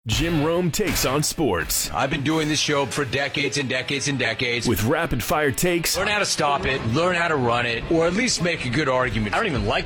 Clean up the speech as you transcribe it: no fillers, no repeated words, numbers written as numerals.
Jim Rome takes on sports. I've been doing this show for decades and decades and decades. With rapid-fire takes. Learn how to stop it, learn how to run it, or at least make a good argument. I don't even like